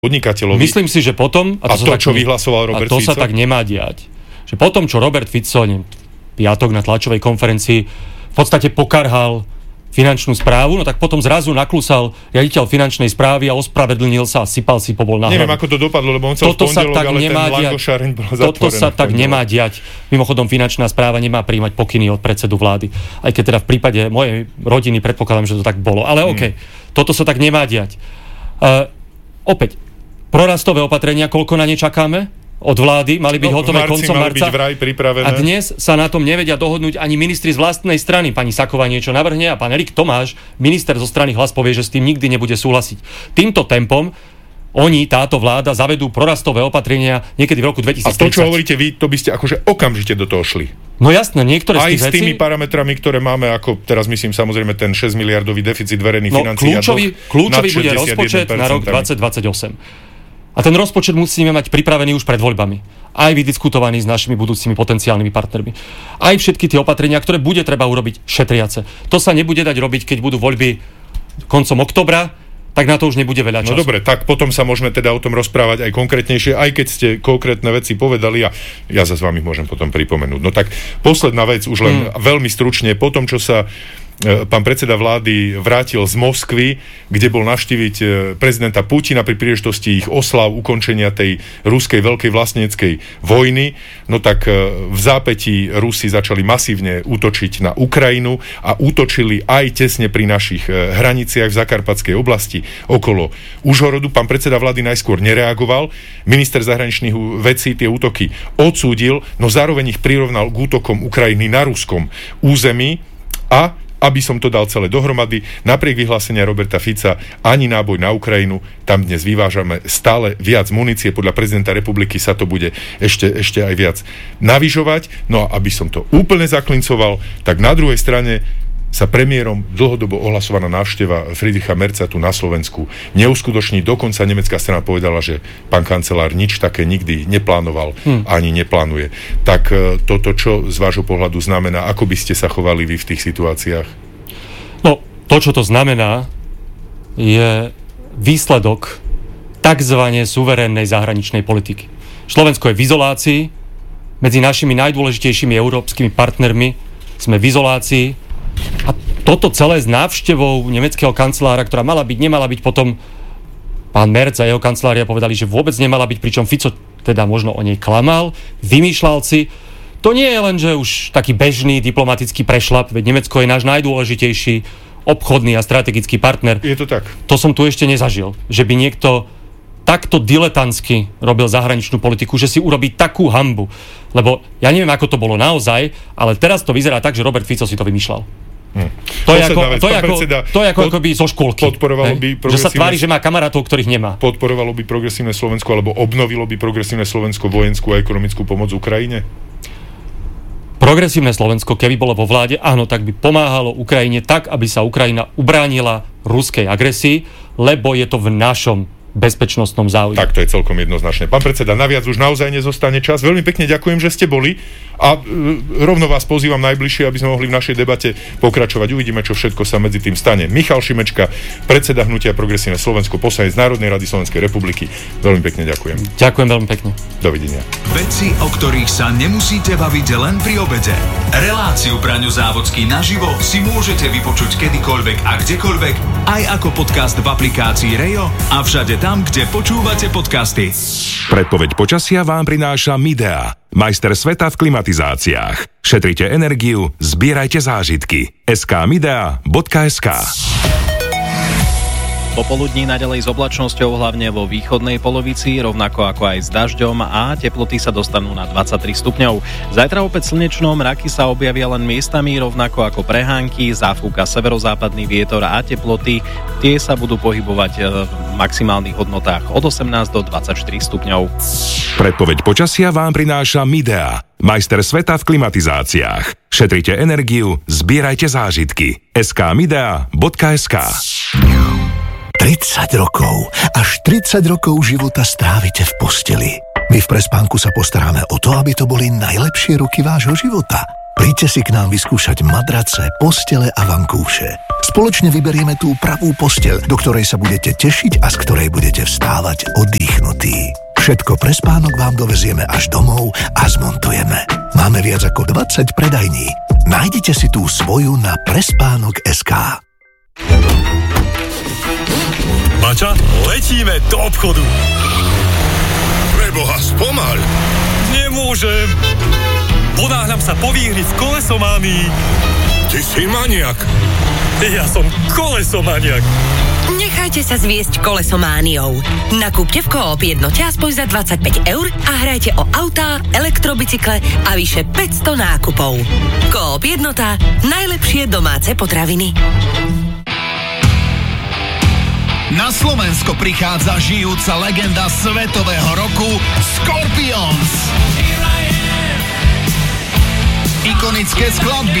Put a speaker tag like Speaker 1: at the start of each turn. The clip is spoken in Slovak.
Speaker 1: podnikateľovi.
Speaker 2: Myslím si, že potom...
Speaker 1: Čo vyhlasoval Robert Fico?
Speaker 2: A to sa tak nemá diať. Že potom, čo Robert Fico piatok na tlačovej konferencii v podstate pokarhal finančnú správu, no tak potom zrazu naklusal riaditeľ finančnej správy a ospravedlnil sa a sypal si pobol na hlavu.
Speaker 1: Neviem, ako to dopadlo, lebo on chcel v pondelok, ale ten langošáreň bol zatvorený.
Speaker 2: Toto sa tak nemá diať. Mimochodom, finančná správa nemá prijímať pokyny od predsedu vlády. Aj keď teda v prípade mojej rodiny predpokladám, že to tak bolo. Ale okej, toto sa tak nemá diať. Opäť, prorastové opatrenia, koľko na ne čakáme? Od vlády, mali byť hotové koncom marca. A dnes sa na tom nevedia dohodnúť ani ministri z vlastnej strany. Pani Saková niečo navrhne a pán Erik Tomáš, minister zo strany Hlas, povie, že s tým nikdy nebude súhlasiť. Týmto tempom táto vláda zavedú prorastové opatrenia niekedy v roku 2030.
Speaker 1: A to, čo hovoríte vy, to by ste akože okamžite do toho šli.
Speaker 2: No jasné, niektoré z tých vecí...
Speaker 1: Aj s tými parametrami, ktoré máme, ako teraz myslím samozrejme ten 6 miliardový deficit verejných financií.
Speaker 2: Kľúčový bude rozpočet na rok 2028. A ten rozpočet musíme mať pripravený už pred voľbami. Aj vydiskutovaný s našimi budúcimi potenciálnymi partnermi. Aj všetky tie opatrenia, ktoré bude treba urobiť šetriace. To sa nebude dať robiť, keď budú voľby koncom októbra, tak na to už nebude veľa času.
Speaker 1: No dobre, tak potom sa môžeme teda o tom rozprávať aj konkrétnejšie, aj keď ste konkrétne veci povedali a ja sa s vami môžem potom pripomenúť. No tak posledná vec, už len veľmi stručne, po tom, čo sa pán predseda vlády vrátil z Moskvy, kde bol navštíviť prezidenta Putina pri príležitosti ich oslav ukončenia tej ruskej veľkej vlastníckej vojny, no tak v zápätí Rusi začali masívne útočiť na Ukrajinu a útočili aj tesne pri našich hraniciach v Zakarpatskej oblasti okolo Užhorodu. Pán predseda vlády najskôr nereagoval, minister zahraničných vecí tie útoky odsúdil, no zároveň ich prirovnal k útokom Ukrajiny na ruskom území a aby som to dal celé dohromady, napriek vyhlásenia Roberta Fica ani náboj na Ukrajinu, tam dnes vyvážame stále viac munície, podľa prezidenta republiky sa to bude ešte aj viac navyšovať. No a aby som to úplne zaklincoval, tak na druhej strane sa premiérom dlhodobo ohlasovaná návšteva Friedricha Merza tu na Slovensku neuskutoční. Dokonca nemecká strana povedala, že pán kancelár nič také nikdy neplánoval ani neplánuje. Tak toto čo z vášho pohľadu znamená? Ako by ste sa chovali vy v tých situáciách?
Speaker 2: No, to, čo to znamená, je výsledok takzvané suverénnej zahraničnej politiky. Slovensko je v izolácii, medzi našimi najdôležitejšími európskymi partnermi sme v izolácii. A toto celé s návštevou nemeckého kancelára, ktorá nemala byť potom, pán Merz a jeho kancelária povedali, že vôbec nemala byť, pričom Fico teda možno o nej klamal, vymýšľal si. To nie je len, že už taký bežný diplomatický prešlap, veď Nemecko je náš najdôležitejší obchodný a strategický partner.
Speaker 1: Je to tak.
Speaker 2: To som tu ešte nezažil, že by niekto takto diletantsky robil zahraničnú politiku, že si urobí takú hanbu. Lebo ja neviem, ako to bolo naozaj, ale teraz to vyzerá tak, že Robert Fico si to vymýšľal. To je ako by zo škôlky. Že sa tvári, že má kamarátov, ktorých nemá.
Speaker 1: Podporovalo by Progresívne Slovensko, alebo obnovilo by Progresívne Slovensko vojenskú a ekonomickú pomoc Ukrajine?
Speaker 2: Progresívne Slovensko, keby bolo vo vláde, áno, tak by pomáhalo Ukrajine tak, aby sa Ukrajina ubránila ruskej agresii, lebo je to v našom bezpečnostnom záujme.
Speaker 1: Tak to je celkom jednoznačné. Pán predseda, naviac už naozaj nezostane čas. Veľmi pekne ďakujem, že ste boli a rovno vás pozývam najbližšie, aby sme mohli v našej debate pokračovať. Uvidíme, čo všetko sa medzi tým stane. Michal Šimečka, predseda hnutia Progresívne Slovensko, poslanec Národnej rady Slovenskej republiky. Veľmi pekne ďakujem.
Speaker 2: Ďakujem veľmi pekne.
Speaker 1: Dovidenia.
Speaker 3: Veci, o ktorých sa nemusíte baviť len pri obede. Reláciu Braňo Závodský naživo si môžete vypočuť kedykoľvek a kdekoľvek, aj ako podcast v aplikácii Rejo a všade tam, kde počúvate podcasty.
Speaker 4: Predpoveď počasia vám prináša Midea, majster sveta v klimatizáciách. Šetrite energiu, zbierajte zážitky. skmidea.sk.
Speaker 5: Popoludní naďalej s oblačnosťou hlavne vo východnej polovici, rovnako ako aj s dažďom a teploty sa dostanú na 23 stupňov. Zajtra opäť slnečno, mraky sa objavia len miestami, rovnako ako prehánky, zafúka severozápadný vietor a teploty, tie sa budú pohybovať v maximálnych hodnotách od 18 do 24 stupňov.
Speaker 4: Predpoveď počasia vám prináša Midea, majster sveta v klimatizáciách. Šetrite energiu, zbierajte zážitky. skmidea.sk.
Speaker 6: 30 rokov. Až 30 rokov života strávite v posteli. My v Prespánku sa postaráme o to, aby to boli najlepšie roky vášho života. Príďte si k nám vyskúšať madrace, postele a vankúše. Spoločne vyberieme tú pravú posteľ, do ktorej sa budete tešiť a z ktorej budete vstávať oddychnutí. Všetko pre spánok vám dovezieme až domov a zmontujeme. Máme viac ako 20 predajní. Nájdite si tú svoju na prespánok.sk.
Speaker 7: Bača, letíme do obchodu.
Speaker 8: Preboha, spomaľ.
Speaker 7: Nemôžem. Ponáhľam sa po výhri v kolesománii.
Speaker 8: Ty si maniak.
Speaker 7: Ja som kolesomaniak.
Speaker 9: Nechajte sa zviesť kolesomániou. Nakúpte v Coop Jednote aspoň za 25 € a hrajte o autá, elektrobicykle a vyše 500 nákupov. Coop Jednota. Najlepšie domáce potraviny.
Speaker 3: Na Slovensko prichádza žijúca legenda svetového roku Scorpions. Ikonické skladby